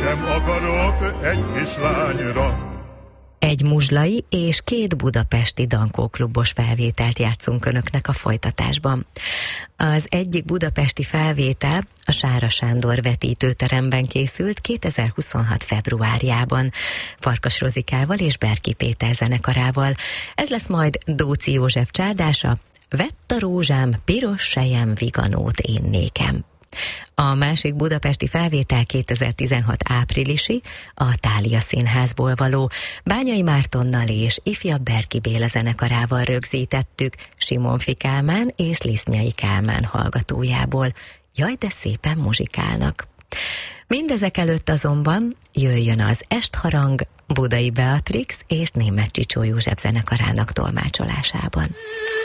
nem akarok egy kislányra. Egy muzslai és 2 budapesti dankóklubos felvételt játszunk önöknek a folytatásban. Az egyik budapesti felvétel a Sára Sándor vetítőteremben készült 2026. februárjában, Farkas Rozikával és Berki Péter zenekarával. Ez lesz majd Dóczy József csárdása, Vett a rózsám, piros sejem, viganót én nékem. A másik budapesti felvétel 2016 áprilisi, a Thália Színházból való, Bányai Mártonnal és ifjabb Berki Béla zenekarával rögzítettük, Simonfi Kálmán és Lisznyai Kálmán hallgatójából. Jaj, de szépen muzsikálnak! Mindezek előtt azonban jöjjön az Estharang, Budai Beatrix és Németh Csicsó József zenekarának tolmácsolásában.